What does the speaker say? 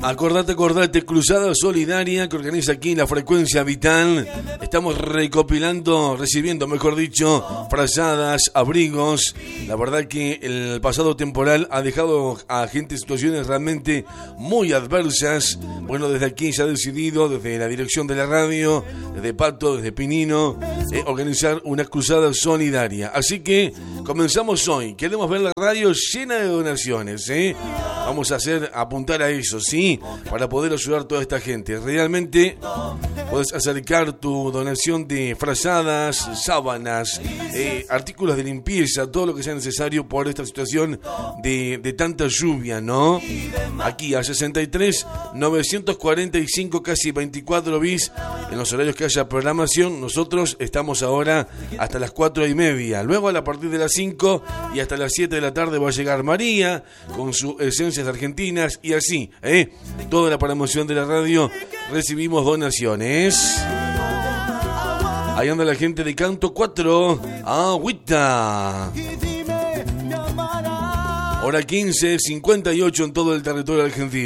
Acordate, Cruzada Solidaria que organiza aquí la Frecuencia Vital. Estamos recibiendo, mejor dicho, frazadas, abrigos. La verdad que el pasado temporal ha dejado a gente en situaciones realmente muy adversas. Bueno, desde aquí se ha decidido, desde la dirección de la radio, desde Pato, desde Pinino, organizar una cruzada solidaria. Así que comenzamos hoy. Queremos ver la radio llena de donaciones, Vamos a apuntar a eso, ¿sí? Para poder ayudar a toda esta gente. Realmente puedes acercar tu donación de frazadas, sábanas, artículos de limpieza, todo lo que sea necesario por esta situación de tanta lluvia, ¿no? Aquí a 63 945 casi 24 bis en los horarios que haya programación. Nosotros estamos ahora hasta las 4:30. Luego a partir de las 5 y hasta las 7 de la tarde va a llegar María con sus esencias argentinas y así, toda la programación de la radio recibimos donaciones. Ahí anda la gente de Canto 4, Agüita. Hora 15:58 en todo el territorio argentino.